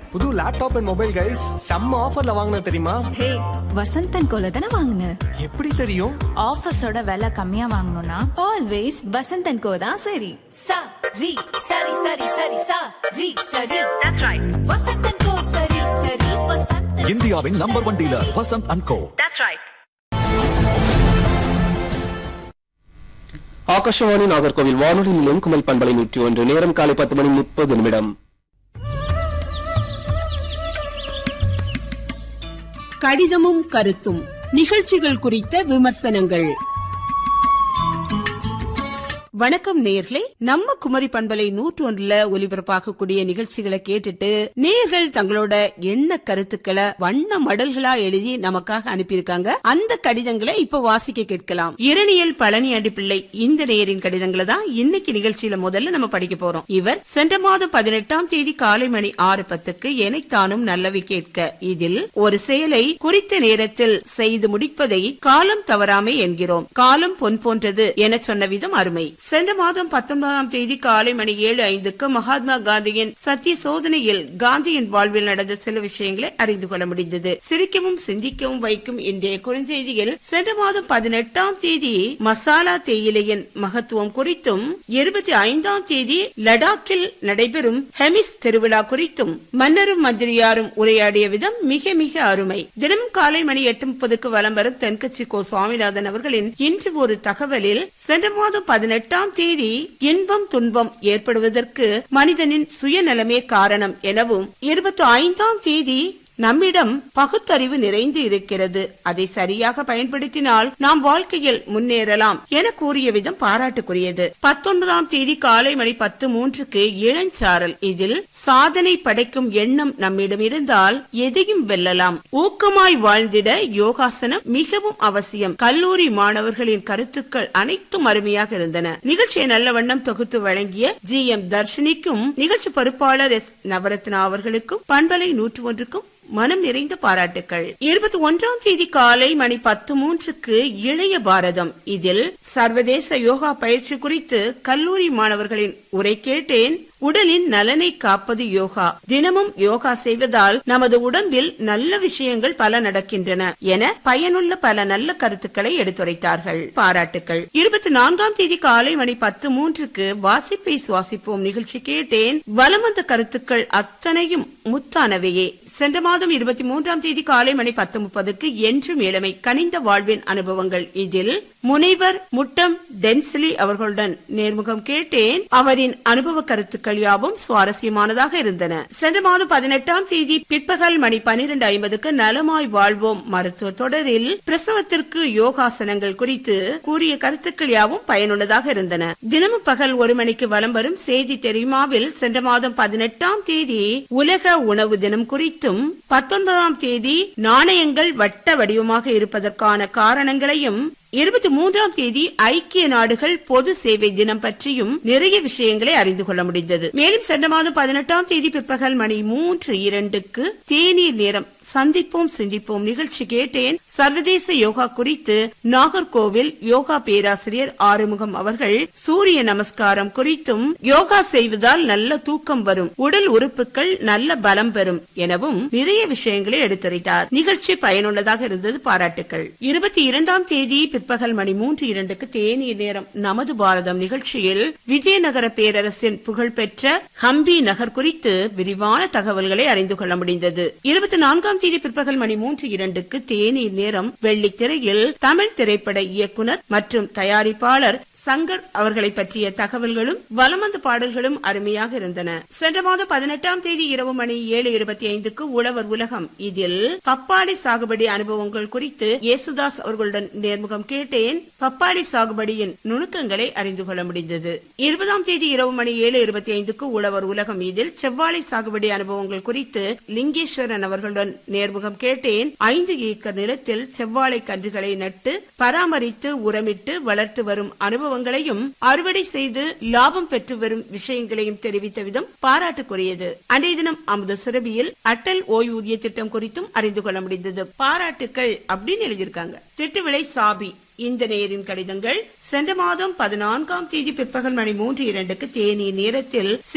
புது laptop and mobile guys செம்ம ஆஃபர்ல வாங்கின தெரியுமா? ஹே, வசந்தன் கோல தானே வாங்கின? எப்படி தெரியும்? ஆஃபர்ஸோட விலை கம்மியா வாங்கணும்னா ஆல்வேஸ் வசந்தன் கோ தான் சரி. சரி சரி சரி சரி சரி சரி. That's right. வசந்தன் கோ சரி சரி வசந்தன். இந்தியாவின் number 1 dealer Vasanth and go. That's right. Akashvani Nagercoil வானொலி நிலையம் குமல் பண்பலை 101. நேரம் காலை 10:30. கடிதமும் கருத்தும் நிகழ்ச்சிகள் குறித்த விமர்சனங்கள். வணக்கம் நேயர்களே, நம்ம குமரி பண்பலை 101 ஒலிபரப்பாகக்கூடிய நிகழ்ச்சிகளை கேட்டுட்டு நேயர்கள் தங்களோட எண்ண கருத்துக்களை வண்ண மடல்களா எழுதி நமக்காக அனுப்பியிருக்காங்க. அந்த கடிதங்களை இப்ப வாசிக்க கேட்கலாம். இரணியல் பழனி அடிப்பிள்ளை இந்த நேயரின் கடிதங்களை தான் இன்னைக்கு நிகழ்ச்சியில முதல்ல நம்ம படிக்க போறோம். இவர் சென்ற மாதம் 18ஆம் தேதி காலை மணி 6:10 எனைத்தானும் நல்லவை கேட்க இதில் ஒரு செயலை குறித்த நேரத்தில் செய்து முடிப்பதை காலம் தவறாமை என்கிறோம். காலம் பொன் போன்றது என சொன்ன விதம் அருமை. சென்ற மாதம் 19ஆம் தேதி காலை மணி 7:05 மகாத்மா காந்தியின் சத்திய சோதனையில் காந்தியின் வாழ்வில் நடந்த சில விஷயங்களை அறிந்து கொள்ள முடிந்தது. சிரிக்கவும் சிந்திக்கவும் வைக்கும் இன்றைய குறுஞ்செய்தியில் சென்ற மாதம் 18ஆம் தேதி மசாலா தேயிலையின் மகத்துவம் குறித்தும் 25ஆம் தேதி லடாக்கில் நடைபெறும் ஹெமிஸ் திருவிழா குறித்தும் மன்னரும் மந்திரியாரும் உரையாடிய விதம் மிக மிக அருமை. தினமும் காலை மணி 8:30 வலம் வரும் தென்கட்சி கோ சுவாமிநாதன் அவர்களின் இன்று ஒரு தகவலில் சென்ற மாதம் 18ஆம் தேதி இன்பம் துன்பம் ஏற்படுவதற்கு மனிதனின் சுயநலமே காரணம் எனவும் 25ஆம் தேதி நம்மிடம் பகுத்தறிவு நிறைந்து இருக்கிறது, அதை சரியாக பயன்படுத்தினால் நாம் வாழ்க்கையில் முன்னேறலாம் என கூறிய விதம் பாராட்டுக்குரியது. 19ஆம் தேதி காலை மணி 10:03 இளஞ்சாரல் இதில் சாதனை படைக்கும் எண்ணம் நம்மிடம் இருந்தால் எதையும் வெல்லலாம், ஊக்கமாய் வாழ்ந்திட யோகாசனம் மிகவும் அவசியம். கல்லூரி மாணவர்களின் கருத்துக்கள் அனைத்தும் அருமையாக இருந்தன. நிகழ்ச்சியை நல்ல வண்ணம் தொகுத்து வழங்கிய GM தர்ஷினிக்கும் நிகழ்ச்சி பொறுப்பாளர் S நவரத்னா அவர்களுக்கும் பண்பலை 101க்கும் மனம் நிறைந்த பாராட்டுக்கள். 21ஆம் தேதி காலை மணி 10:03 இளைய பாரதம் இதில் சர்வதேச யோகா பயிற்சி குறித்து கல்லூரி மாணவர்களின் உரை கேட்டேன். உடலின் நலனை காப்பது யோகா. தினமும் யோகா செய்வதால் நமது உடம்பில் நல்ல விஷயங்கள் பல நடக்கின்றன என பயனுள்ள பல நல்ல கருத்துக்களை எடுத்துரைத்தார்கள். பாராட்டுக்கள். 24ஆம் தேதி காலை மணி 10:03 வாசிப்பை சுவாசிப்போம் நிகழ்ச்சி கேட்டேன். வலம் வந்த கருத்துக்கள் அத்தனையும் முத்தானவையே. சென்ற மாதம் 23ஆம் தேதி காலை மணி 10:30 என்றும் இளமை கனிந்த வாழ்வின் அனுபவங்கள் இதில் முனைவர் முட்டம் டென்சிலி அவர்களுடன் நேர்முகம் கேட்டேன். அவரின் அனுபவ கருத்துக்கள் யாவும் சுவாரஸ்யமானதாக இருந்தன. சென்ற மாதம் 18ஆம் தேதி பிற்பகல் மணி 12:50 நலமாய் வாழ்வோம் மருத்துவ தொடரில் பிரசவத்திற்கு யோகாசனங்கள் குறித்து கூறிய கருத்துக்கள் யாவும் பயனுள்ளதாக இருந்தன. தினமும் பகல் 1 மணிக்கு வலம் வரும் செய்தி தெரியுமாவில் சென்ற மாதம் 18ஆம் தேதி உலக உணவு தினம் குறித்தும் 19ஆம் தேதி நாணயங்கள் வட்ட வடிவமாக இருப்பதற்கான காரணங்களையும் 23ஆம் தேதி ஐக்கிய நாடுகள் பொது சேவை தினம் பற்றியும் நிறைய விஷயங்களை அறிந்து கொள்ள முடிந்தது. மேலும் சென்ற மாதம் 18ஆம் தேதி பிற்பகல் மணி 3:02 தேநீர் நேரம் சந்திப்போம் சிந்திப்போம் நிகழ்ச்சி கேட்டேன். சர்வதேச யோகா குறித்து நாகர்கோவில் யோகா பேராசிரியர் ஆறுமுகம் அவர்கள் சூரிய நமஸ்காரம் குறித்தும் யோகா செய்வதால் நல்ல தூக்கம் வரும், உடல் உறுப்புகள் நல்ல பலம் பெறும் எனவும் நிறைய விஷயங்களை எடுத்துரைத்தார். நிகழ்ச்சி பயனுள்ளதாக இருந்தது. பாராட்டுக்கள். 22ஆம் தேதி பிற்பகல் மணி 3:02 தேநீர் நேரம் நமது பாரதம் நிகழ்ச்சியில் விஜயநகர பேரரசின் புகழ்பெற்ற ஹம்பி நகர் குறித்து விரிவான தகவல்களை அறிந்து கொள்ள முடிந்தது. 24ஆம் தேதி பிற்பகல் மணி 3:02 தேநீர் நேரம் வெள்ளித்திரையில் தமிழ் திரைப்பட இயக்குனர் மற்றும் தயாரிப்பாளர் சங்கர் அவர்களை பற்றிய தகவல்களும் வலமந்த பாடல்களும் அருமையாக இருந்தன. சென்ற மாதம் 18ஆம் தேதி இரவு மணி 7:25 உழவர் உலகம் இதில் பப்பாளி சாகுபடி அனுபவங்கள் குறித்து ஏசுதாஸ் அவர்களுடன் நேர்முகம் கேட்டேன். பப்பாளி சாகுபடியின் நுணுக்கங்களை அறிந்து கொள்ள முடிந்தது. 20ஆம் தேதி இரவு மணி 7:25 உழவர் உலகம் இதில் செவ்வாழை சாகுபடி அனுபவங்கள் குறித்து லிங்கேஸ்வரன் அவர்களுடன் நேர்முகம் கேட்டேன். 5 ஏக்கர் நிலத்தில் செவ்வாழை கன்றுகளை நட்டு பராமரித்து உரமிட்டு வளர்த்து வரும் அனுபவங்களையும் அறுவடை செய்து லாபம் பெற்று வரும் விஷயங்களையும் தெரிவித்த விதம் பாராட்டுக்குரியது. அன்றைய தினம் அமுத சுரபியில் அட்டல் ஓய்வூதிய திட்டம் குறித்தும் அறிந்து கொள்ள முடிந்தது. பாராட்டுக்கள் அப்படின்னு எழுதியிருக்காங்க. திட்டுவிளை சாபி இந்த நேரின் கடிதங்கள் சென்ற மாதம் 14ஆம் தேதி பிற்பகல் மணி 3:02 தேநீர் நேரத்தில்